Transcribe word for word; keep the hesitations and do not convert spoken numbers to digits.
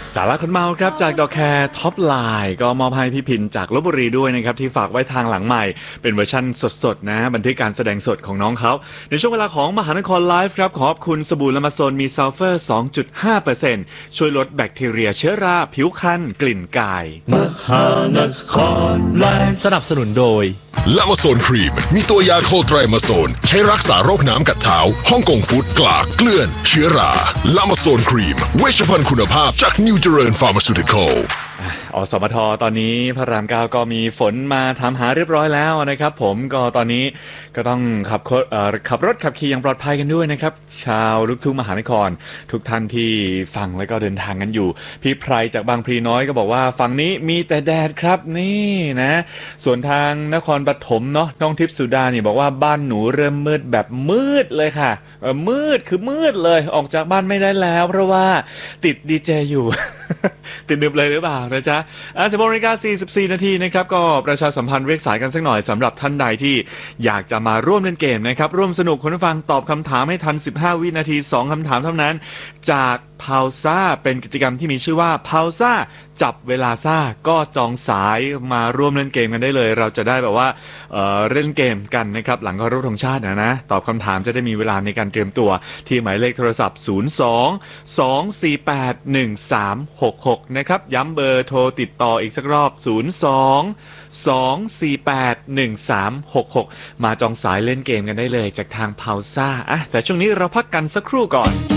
สาระคนเมาครับจากดอกแคร์ท็อปไลน์ก็มอบให้พี่พินจากลพบุรีด้วยนะครับที่ฝากไว้ทางหลังใหม่เป็นเวอร์ชั่นสดๆนะบันทึกการแสดงสดของน้องเขาในช่วงเวลาของมหานครไลฟ์ครับขอบคุณสบู่ละมาโซนมีซัลเฟอร์ สองจุดห้าเปอร์เซ็นต์ ช่วยลดแบคทีเรียเชื้อราผิวคันกลิ่นกายมหานครไลฟ์สนับสนุนโดยลามาโซนครีมมีตัวยาโคไตรมาโซนใช้รักษาโรคน้ำกัดเท้าฮ่องกงฟู้ดกลากเกลื่อนเชื้อราลามาโซนครีมเวชภัณฑ์คุณภาพจากนิวเจริญฟาร์มาซูติคอลอสมทตอนนี้พระรามเก้าก็มีฝนมาถามหาเรียบร้อยแล้วนะครับผมก็ตอนนี้ก็ต้องขับขับรถขับขี่อย่างปลอดภัยกันด้วยนะครับชาวลูกทุ่งมหานครทุกท่านที่ฟังแล้วก็เดินทางกันอยู่พี่ไพรจากบางพลีน้อยก็บอกว่าฝั่งนี้มีแต่แดดครับนี่นะส่วนทางนครปฐมเนาะน้องทิพย์สุดานี่บอกว่าบ้านหนูเริ่มมืดแบบมืดเลยค่ะมืดคือมืดเลยออกจากบ้านไม่ได้แล้วเพราะว่าติดดีเจอยู่ ติดดึบเลยหรือเปล่านะจ๊ะอ่ะสิบหกนาฬิกาสี่สิบสี่นาทีนะครับก็ประชาสัมพันธ์เรียกสายกันสักหน่อยสำหรับท่านใดที่อยากจะมาร่วมเล่นเกมนะครับร่วมสนุกคุณผู้ฟังตอบคำถามให้ทันสิบห้าวินาทีสองคำถามเท่านั้นจากพาวซ่าเป็นกิจกรรมที่มีชื่อว่าพาวซ่าจับเวลาซ่าก็จองสายมาร่วมเล่นเกมกันได้เลยเราจะได้แบบว่า เอ่อ เล่นเกมกันนะครับหลังเคารพธงชาตินะนะตอบคำถามจะได้มีเวลาในการเตรียมตัวที่หมายเลขโทรศัพท์ศูนย์ สอง สอง สี่ แปด หนึ่ง สาม หก หกนะครับย้ำเบอร์โทรติดต่ออีกสักรอบศูนย์ สอง สอง สี่ แปด หนึ่ง สาม หก หกมาจองสายเล่นเกมกันได้เลยจากทางพาวซ่าอ่ะแต่ช่วงนี้เราพักกันสักครู่ก่อน